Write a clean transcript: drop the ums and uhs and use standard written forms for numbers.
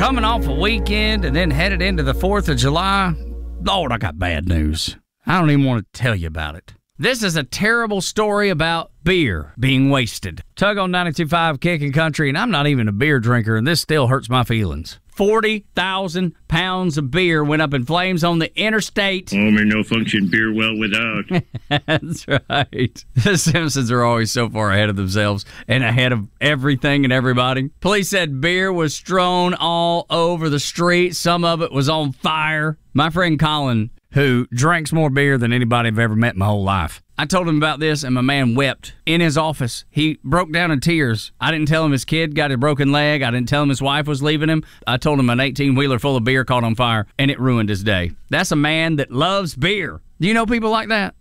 Coming off a weekend and then headed into the 4th of July, Lord, I got bad news. I don't even want to tell you about it. This is a terrible story about beer being wasted. Tug on 92.5 Kicking Country, and I'm not even a beer drinker, and this still hurts my feelings. 40,000 pounds of beer went up in flames on the interstate. Homer, no function beer well without. That's right. The Simpsons are always so far ahead of themselves and ahead of everything and everybody. Police said beer was strewn all over the street. Some of it was on fire. My friend Colin, who drinks more beer than anybody I've ever met in my whole life, I told him about this, and my man wept in his office. He broke down in tears. I didn't tell him his kid got a broken leg. I didn't tell him his wife was leaving him. I told him an 18-wheeler full of beer caught on fire, and it ruined his day. That's a man that loves beer. Do you know people like that?